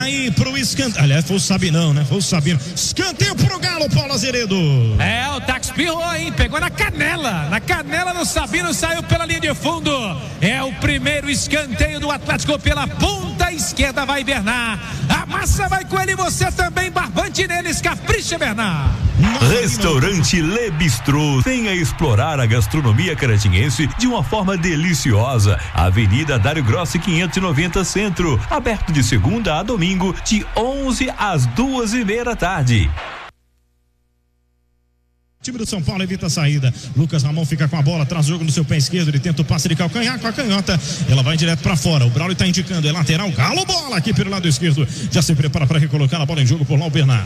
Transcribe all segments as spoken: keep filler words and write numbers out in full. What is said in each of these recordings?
Aí pro escanteio, aliás, foi o Sabinão, né? Foi o Sabino. Escanteio pro Galo, Paulo Azeredo. É, o Tax pirrou, hein? Pegou na canela. Na canela do Sabino, saiu pela linha de fundo. É o primeiro escanteio do Atlético pela ponta esquerda. Vai Bernard. A massa vai com ele, você também, barbante neles. Capricha, Bernard. Restaurante Le Bistrô. Venha explorar a gastronomia caratinguense de uma forma deliciosa. Avenida Dário Grossi quinhentos e noventa Centro. Aberto de segunda a domingo, de onze às duas e meia da tarde. O time do São Paulo evita a saída. Lucas Ramon fica com a bola, traz o jogo no seu pé esquerdo. Ele tenta o passe de calcanhar com a canhota. Ela vai direto pra fora. O Braulio tá indicando, é lateral. Galo, bola aqui pelo lado esquerdo. Já se prepara para recolocar a bola em jogo por lá o Bernard.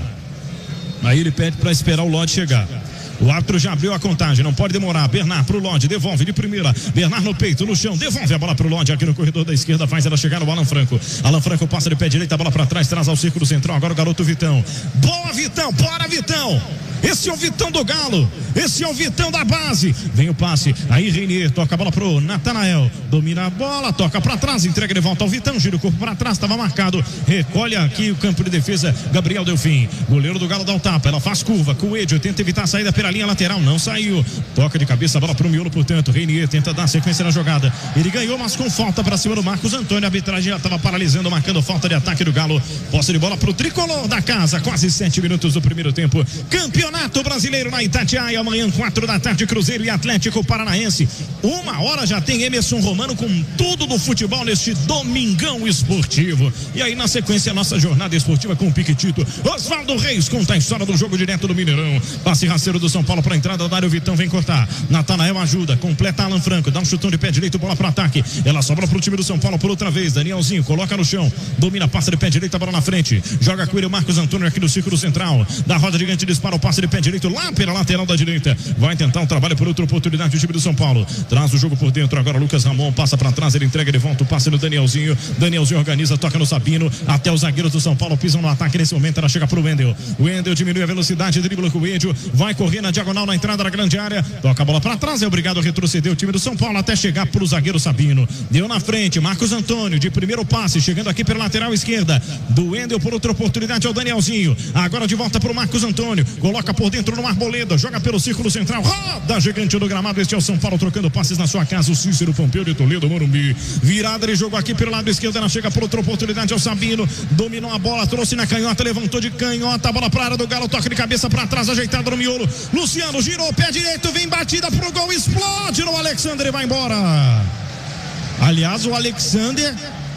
Aí ele pede para esperar o Lodge chegar. O árbitro já abriu a contagem, não pode demorar. Bernard pro Lodge, devolve de primeira. Bernard no peito, no chão, devolve a bola pro Lodge aqui no corredor da esquerda, faz ela chegar no Alan Franco. Alan Franco passa de pé direito, a bola pra trás, traz ao círculo central. Agora o garoto Vitão. Boa, Vitão, bora, Vitão. Esse é o Vitão do Galo. Esse é o Vitão da base. Vem o passe. Aí Reinier toca a bola pro Natanael. Domina a bola, toca pra trás, entrega de volta ao Vitão. Gira o corpo pra trás, estava marcado. Recolhe aqui o campo de defesa. Gabriel Delfim. Goleiro do Galo dá o tapa. Ela faz curva. Coelho tenta evitar a saída pela linha lateral. Não saiu. Toca de cabeça a bola pro miolo, portanto. Reinier tenta dar sequência na jogada. Ele ganhou, mas com falta pra cima do Marcos Antônio. A arbitragem já estava paralisando, marcando falta de ataque do Galo. Posse de bola pro tricolor da casa. Quase sete minutos do primeiro tempo. Campeonato Brasileiro na Itatiaia, amanhã quatro da tarde, Cruzeiro e Atlético Paranaense. Uma hora já tem Emerson Romano com tudo do futebol neste domingão esportivo. E aí na sequência a nossa jornada esportiva com o Piquitito. Oswaldo Reis conta a história do jogo direto do Mineirão. Passe rasteiro do São Paulo para a entrada da área, o Vitão vem cortar. Natanael ajuda, completa Alan Franco, dá um chutão de pé direito, bola para ataque. Ela sobra para o time do São Paulo por outra vez. Danielzinho coloca no chão, domina, passa de pé direito, a bola na frente. Joga com ele o Marcos Antônio aqui no círculo central. Da roda gigante dispara o passe de pé direito lá pela lateral da direita. Vai tentar um trabalho por outra oportunidade o time do São Paulo. Traz o jogo por dentro. Agora Lucas Ramon passa para trás. Ele entrega de volta o passe no Danielzinho. Danielzinho organiza, toca no Sabino. Até os zagueiros do São Paulo pisam no ataque. Nesse momento ela chega pro Wendel. O Wendel diminui a velocidade, dribla com o Edio. Vai correr na diagonal na entrada da grande área. Toca a bola para trás. É obrigado a retroceder o time do São Paulo até chegar pro zagueiro Sabino. Deu na frente. Marcos Antônio de primeiro passe. Chegando aqui pela lateral esquerda. Do Wendel por outra oportunidade ao Danielzinho. Agora de volta pro Marcos Antônio. Coloca por dentro no Arboleda, joga pelo círculo central, roda gigante do gramado. Este é o São Paulo trocando passes na sua casa. O Cícero Pompeu de Toledo, Morumbi. Virada de jogo aqui pelo lado esquerdo. Ela chega por outra oportunidade ao Sabino. Dominou a bola, trouxe na canhota, levantou de canhota. A bola para a área do Galo, toca de cabeça para trás, ajeitado no miolo. Luciano girou, pé direito, vem batida pro gol, explode no Alexandre e vai embora. Aliás, o Alexander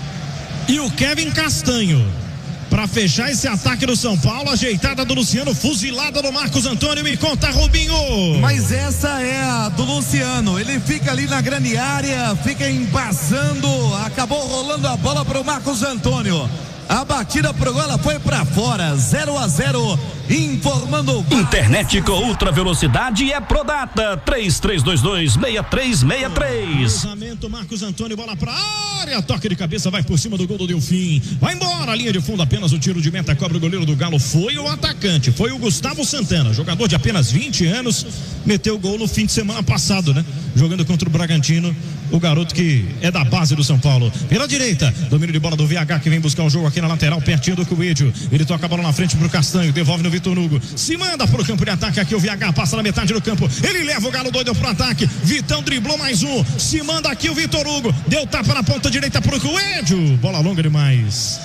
e o Kevin Castanho. Para fechar esse ataque do São Paulo, ajeitada do Luciano, fuzilada do Marcos Antônio. Me conta, Rubinho. Mas essa é a do Luciano. Ele fica ali na grande área, fica embasando, acabou rolando a bola para o Marcos Antônio. A batida pro gol, ela foi para fora. zero a zero. Informando. Internet com ultra velocidade é Prodata. três três dois dois, seis três seis três. Cruzamento, Marcos Antônio, bola pra área. Toque de cabeça, vai por cima do gol do Delfim. Vai embora, a linha de fundo, apenas o tiro de meta. Cobra o goleiro do Galo. Foi o atacante, foi o Gustavo Santana, jogador de apenas vinte anos. Meteu gol no fim de semana passado, né? Jogando contra o Bragantino. O garoto que é da base do São Paulo. Pela direita, domínio de bola do V H que vem buscar o jogo aqui na lateral, pertinho do Coelho. Ele toca a bola na frente pro Castanho, devolve no Vitor Hugo. Se manda pro campo de ataque aqui, o V H passa na metade do campo. Ele leva o Galo doido pro ataque. Vitão driblou mais um. Se manda aqui o Vitor Hugo. Deu tapa na ponta direita pro Coelho. Bola longa demais.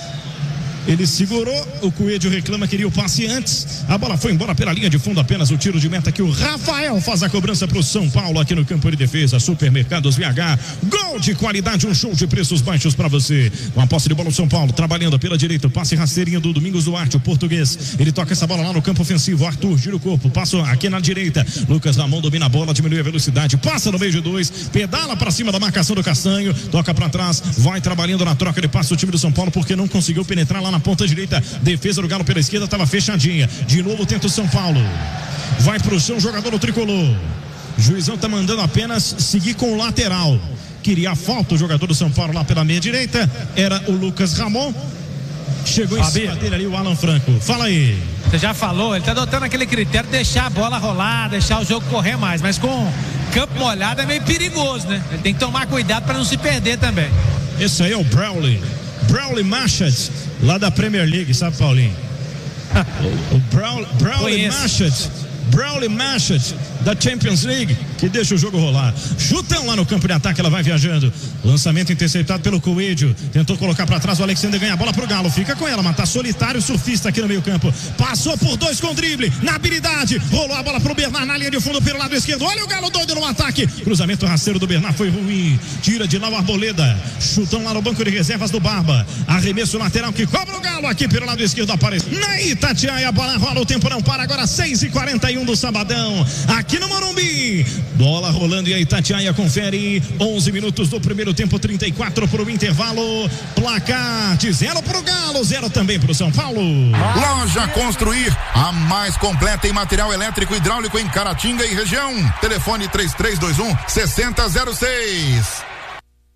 Ele segurou, o Coelho reclama, queria o passe antes. A bola foi embora pela linha de fundo, apenas o tiro de meta que o Rafael faz a cobrança para o São Paulo aqui no campo de defesa. Supermercados V H, gol de qualidade, um show de preços baixos para você. Com a posse de bola do São Paulo, trabalhando pela direita, o passe rasteirinho do Domingos Duarte, o português. Ele toca essa bola lá no campo ofensivo. Arthur gira o corpo, passa aqui na direita. Lucas Ramon domina a bola, diminui a velocidade, passa no meio de dois, pedala para cima da marcação do Castanho, toca para trás, vai trabalhando na troca de passe o time do São Paulo porque não conseguiu penetrar lá na ponta direita. Defesa do Galo pela esquerda estava fechadinha. De novo tenta o São Paulo. Vai pro chão, jogador do tricolor. Juizão tá mandando apenas seguir com o lateral. Queria a falta o jogador do São Paulo lá pela meia direita. Era o Lucas Ramon. Chegou em cima dele ali o Alan Franco. Fala aí. Você já falou, ele tá adotando aquele critério de deixar a bola rolar, deixar o jogo correr mais, mas com campo molhado é meio perigoso, né? Ele tem que tomar cuidado para não se perder também. Esse aí é o Braulio. Braulio Machad. lá da Premier League, sabe, Paulinho? o o Brawl, Brawley Machett, Brawley Machett da Champions League, que deixa o jogo rolar. Chutão lá no campo de ataque, ela vai viajando. Lançamento interceptado pelo Coelho. Tentou colocar para trás, o Alexander ganha a bola pro Galo. Fica com ela, mas tá solitário, surfista aqui no meio campo. Passou por dois com drible, na habilidade. Rolou a bola pro Bernard na linha de fundo pelo lado esquerdo. Olha o Galo doido no ataque. Cruzamento rasteiro do Bernard foi ruim. Tira de lá o Arboleda. Chutão lá no banco de reservas do Barba. Arremesso lateral que cobra o Galo aqui pelo lado esquerdo. Aparece na Itatiaia, a bola rola, o tempo não para. Agora seis e quarenta e um do sabadão. Aqui no Morumbi, bola rolando e a Itatiaia confere. Onze minutos do primeiro tempo, trinta e quatro para o intervalo. Placar de zero para o Galo, zero também para o São Paulo. Loja Construir, a mais completa em material elétrico e hidráulico em Caratinga e região. Telefone três três dois um, seis zero zero seis.